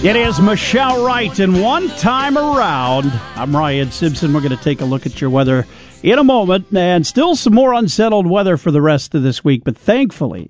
It is Michelle Wright, and one time around, I'm Ryan Simpson. We're going to take a look at your weather in a moment, and still some more unsettled weather for the rest of this week, but thankfully,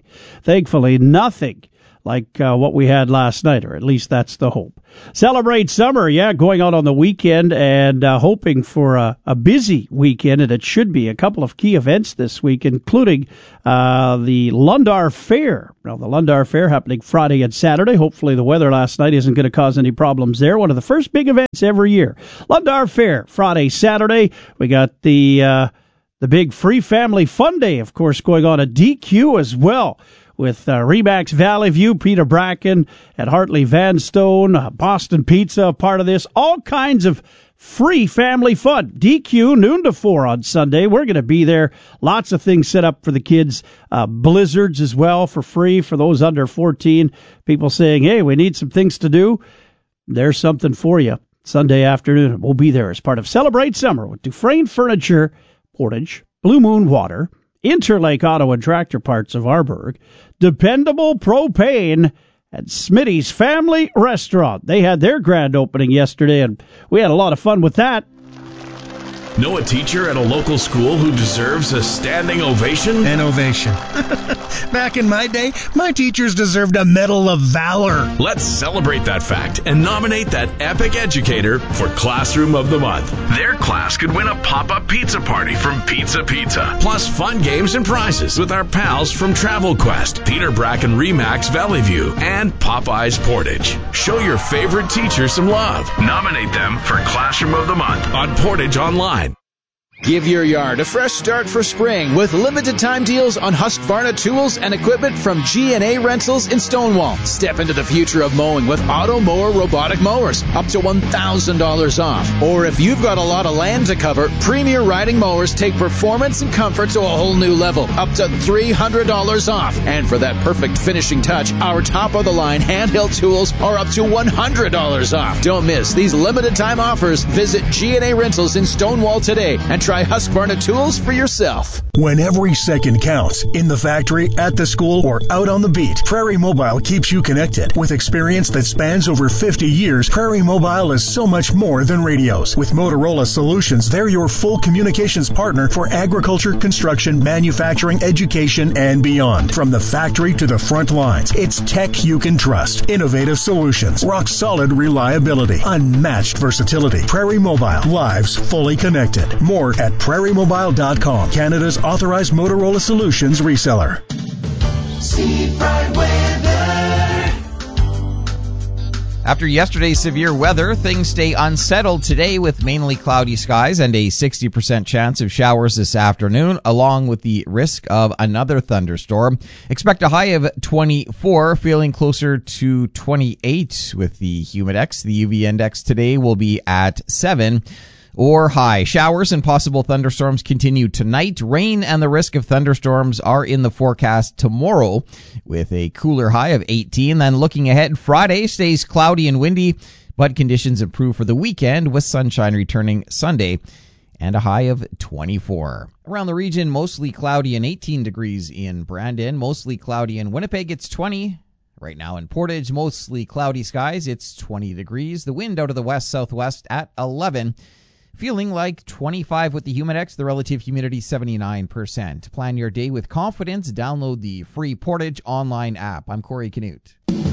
nothing like what we had last night, or at least that's the hope. Celebrate summer, going out on the weekend and hoping for a busy weekend, and it should be a couple of key events this week, including the Lundar Fair. Now, the Lundar Fair happening Friday and Saturday. Hopefully the weather last night isn't going to cause any problems there. One of the first big events every year. Lundar Fair, Friday, Saturday. We got the big Free Family Fun Day, of course, going on at DQ as well, with Remax Valley View, Peter Bracken at Hartley Vanstone, Boston Pizza, a part of this. All kinds of free family fun. DQ, noon to 4 on Sunday. We're going to be there. Lots of things set up for the kids. Blizzards as well for free for those under 14. People saying, hey, we need some things to do. There's something for you. Sunday afternoon, we'll be there as part of Celebrate Summer with Dufresne Furniture, Portage, Blue Moon Water, Interlake Auto and Tractor Parts of Arborg, Dependable Propane, and Smitty's Family Restaurant. They had their grand opening yesterday, and we had a lot of fun with that. Know a teacher at a local school who deserves a standing ovation? An ovation. Back in my day, my teachers deserved a Medal of Valor. Let's celebrate that fact and nominate that epic educator for Classroom of the Month. Their class could win a pop-up pizza party from Pizza Pizza, plus fun games and prizes with our pals from Travel Quest, Peter Bracken Remax Valley View, and Popeye's Portage. Show your favorite teacher some love. Nominate them for Classroom of the Month on Portage Online. Give your yard a fresh start for spring with limited time deals on Husqvarna tools and equipment from G&A Rentals in Stonewall. Step into the future of mowing with Auto Mower robotic mowers, up to $1,000 off. Or if you've got a lot of land to cover, Premier Riding Mowers take performance and comfort to a whole new level, up to $300 off. And for that perfect finishing touch, our top-of-the-line handheld tools are up to $100 off. Don't miss these limited time offers. Visit G&A Rentals in Stonewall today and try Husqvarna tools for yourself. When every second counts, in the factory, at the school, or out on the beat, Prairie Mobile keeps you connected. With experience that spans over 50 years, Prairie Mobile is so much more than radios. With Motorola Solutions, they're your full communications partner for agriculture, construction, manufacturing, education, and beyond. From the factory to the front lines, it's tech you can trust. Innovative solutions, rock-solid reliability, unmatched versatility. Prairie Mobile, lives fully connected. More at prairiemobile.com, Canada's authorized Motorola Solutions reseller. Steve Bright Weather. After yesterday's severe weather, things stay unsettled today with mainly cloudy skies and a 60% chance of showers this afternoon, along with the risk of another thunderstorm. Expect a high of 24, feeling closer to 28 with the Humidex. The UV index today will be at 7. Or high. Showers and possible thunderstorms continue tonight. Rain and the risk of thunderstorms are in the forecast tomorrow with a cooler high of 18. Then looking ahead, Friday stays cloudy and windy, but conditions improve for the weekend with sunshine returning Sunday and a high of 24. Around the region, mostly cloudy and 18 degrees in Brandon. Mostly cloudy in Winnipeg, it's 20. Right now in Portage, mostly cloudy skies, it's 20 degrees. The wind out of the west-southwest at 11. Feeling like 25 with the Humidex, the relative humidity 79%. Plan your day with confidence. Download the free Portage online app. I'm Corey Canute.